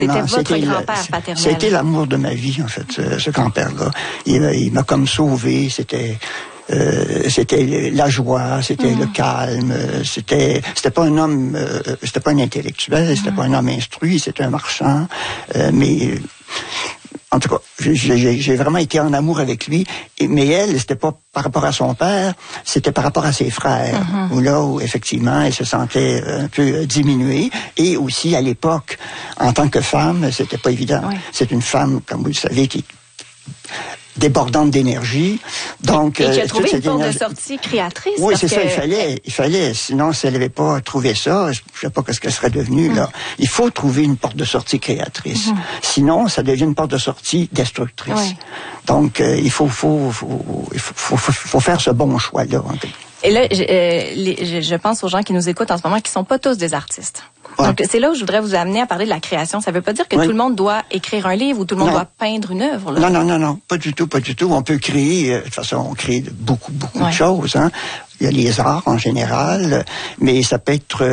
C'était votre grand-père paternel. C'était l'amour de ma vie, en fait, ce grand-père-là. Il m'a comme sauvé, c'était la joie, c'était le calme, c'était pas un homme, c'était pas un intellectuel, c'était pas un homme instruit, c'était un marchand, mais en tout cas, j'ai vraiment été en amour avec lui. Mais elle, c'était pas par rapport à son père, c'était par rapport à ses frères. Où effectivement, elle se sentait un peu diminuée. Et aussi, à l'époque, en tant que femme, c'était pas évident. Oui. C'est une femme, comme vous le savez, qui débordante d'énergie. Donc, et qui a trouvé une porte de sortie créatrice. Oui, c'est ça, il fallait. Sinon, si elle n'avait pas trouvé ça, je ne sais pas ce qu'elle serait devenue, là. Il faut trouver une porte de sortie créatrice. Sinon, ça devient une porte de sortie destructrice. Oui. Donc, il faut faire ce bon choix-là. Et là, je pense aux gens qui nous écoutent en ce moment qui sont pas tous des artistes. Ouais. Donc, c'est là où je voudrais vous amener à parler de la création. Ça veut pas dire que tout le monde doit écrire un livre ou tout le monde doit peindre une œuvre. Là. Non, pas du tout. On peut créer, de toute façon, on crée beaucoup de choses, hein. Il y a les arts en général, mais ça peut être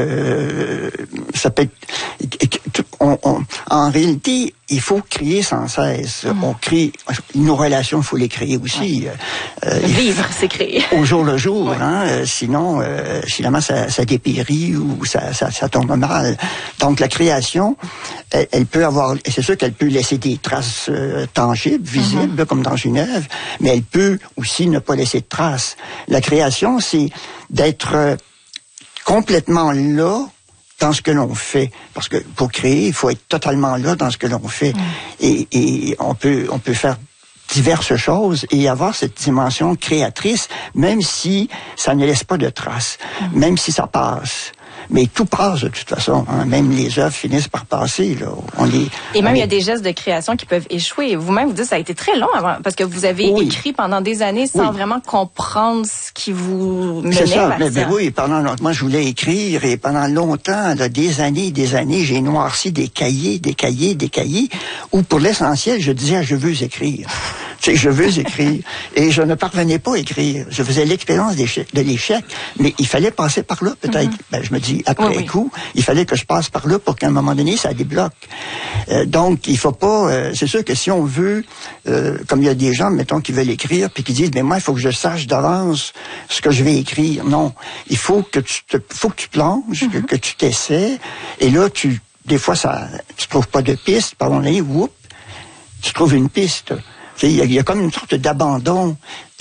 en réalité, il faut créer sans cesse. On crée nos relations, il faut les créer aussi. Vivre, c'est créer. Au jour le jour, hein. Sinon, finalement, ça dépérit ou ça tombe mal. Donc, la création, elle peut avoir, et c'est sûr qu'elle peut laisser des traces tangibles, visibles, comme dans une œuvre, mais elle peut aussi ne pas laisser de traces. La création, c'est d'être complètement là dans ce que l'on fait. Parce que pour créer, il faut être totalement là dans ce que l'on fait. Et on peut faire diverses choses et avoir cette dimension créatrice, même si ça ne laisse pas de traces, même si ça passe. Mais tout passe de toute façon. Hein. Même les œuvres finissent par passer. Là. Et même il y a des gestes de création qui peuvent échouer. Vous-même, vous dites que ça a été très long avant, parce que vous avez écrit pendant des années sans vraiment comprendre ce qui vous menait. C'est ça. vers ça. Oui, moi je voulais écrire et pendant longtemps, là, des années, j'ai noirci des cahiers, où pour l'essentiel, je disais je veux écrire. Je veux écrire. Et je ne parvenais pas à écrire. Je faisais l'expérience de l'échec, mais il fallait passer par là, peut-être. Ben, je me dis, après coup, il fallait que je passe par là pour qu'à un moment donné, ça débloque. Donc, il faut pas... c'est sûr que si on veut... comme il y a des gens, mettons, qui veulent écrire, puis qui disent, mais moi, il faut que je sache d'avance ce que je vais écrire. Non. Il faut que tu plonges, que tu t'essaies, et là, des fois, tu trouves pas de piste, pardonnez, tu trouves une piste. Il y a comme une sorte d'abandon,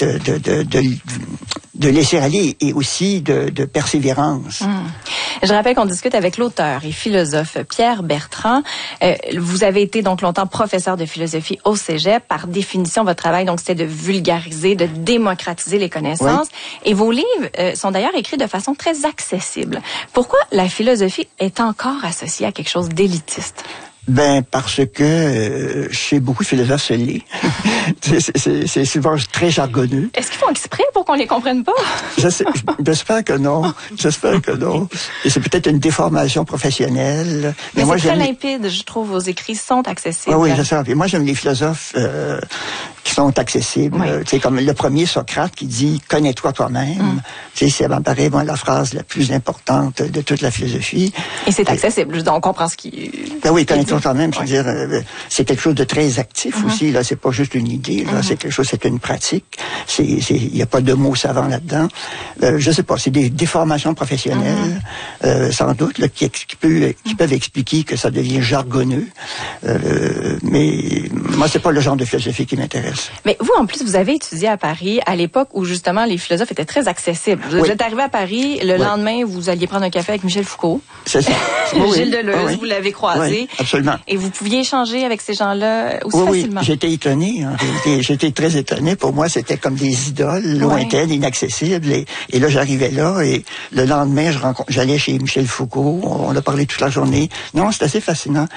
de laisser aller et aussi de persévérance. Je rappelle qu'on discute avec l'auteur et philosophe Pierre Bertrand. Vous avez été donc longtemps professeur de philosophie au Cégep. Par définition, votre travail, donc, c'était de vulgariser, de démocratiser les connaissances. Et vos livres sont d'ailleurs écrits de façon très accessible. Pourquoi la philosophie est encore associée à quelque chose d'élitiste? Ben, parce que chez beaucoup de philosophes, se lit. C'est souvent très jargonneux. Est-ce qu'ils font exprès pour qu'on les comprenne pas? J'espère que non. Et c'est peut-être une déformation professionnelle. Mais moi, c'est très limpide, je trouve. Vos écrits sont accessibles. Oui, c'est ça. Et moi, j'aime les philosophes qui sont accessibles. C'est comme le premier Socrate qui dit « Connais-toi toi-même ». Ça m'apparaît la phrase la plus importante de toute la philosophie. Et c'est accessible. On comprend ce qui... Ben oui, connais-toi toi-même, je veux dire, c'est quelque chose de très actif aussi. Là, c'est pas juste une idée. Là, c'est quelque chose, c'est une pratique. Il y a pas de mots savants là-dedans. Je sais pas, c'est des déformations professionnelles, sans doute, là, qui peuvent expliquer que ça devient jargonneux. Mais moi, c'est pas le genre de philosophie qui m'intéresse. Mais vous, en plus, vous avez étudié à Paris à l'époque où justement les philosophes étaient très accessibles. Vous êtes arrivé à Paris, le lendemain, vous alliez prendre un café avec Michel Foucault. C'est ça. Gilles Deleuze, vous l'avez croisé. Oui, absolument. Et vous pouviez échanger avec ces gens-là aussi facilement. Oui, j'étais étonné. En réalité, j'étais très étonné. Pour moi, c'était comme des idoles lointaines, inaccessibles. Et là, j'arrivais là et le lendemain, j'allais chez Michel Foucault. On a parlé toute la journée. Non, c'est assez fascinant.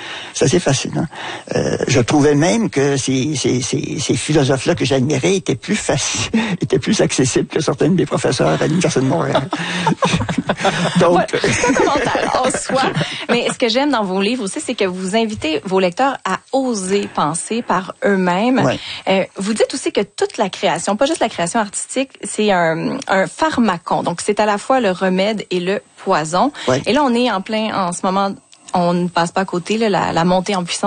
Je trouvais même que ces philosophes-là que j'admirais étaient plus accessibles que certains de mes professeurs à l'Université de Montréal. Donc, c'est un commentaire en soi. Mais ce que j'aime dans vos livres aussi, c'est que vous invitez vos lecteurs à oser penser par eux-mêmes. Vous dites aussi que toute la création, pas juste la création artistique, c'est un pharmacon. Donc, c'est à la fois le remède et le poison. Et là, on est en ce moment, on ne passe pas à côté, la montée en puissance